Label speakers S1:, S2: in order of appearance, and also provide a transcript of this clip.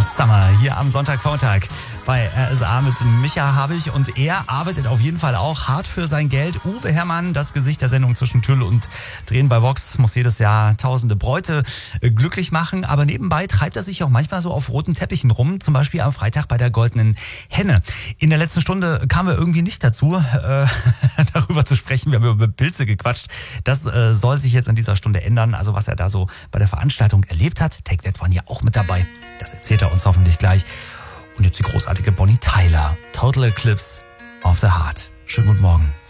S1: Summer hier am Sonntagvormittag bei RSA mit Micha Habich und er arbeitet auf jeden Fall auch hart für sein Geld. Uwe Herrmann, das Gesicht der Sendung zwischen Tüll und Drehen bei Vox, muss jedes Jahr tausende Bräute glücklich machen, aber nebenbei treibt er sich auch manchmal so auf roten Teppichen rum, zum Beispiel am Freitag bei der Goldenen Henne. In der letzten Stunde kamen wir irgendwie nicht dazu, darüber zu sprechen. Wir haben über Pilze gequatscht. Das soll sich jetzt in dieser Stunde ändern. Also was er da so bei der Veranstaltung erlebt hat. Take That waren ja auch mit dabei. Das erzählt er uns hoffentlich gleich. Und jetzt die großartige Bonnie Tyler. Total Eclipse of the Heart. Schönen guten Morgen.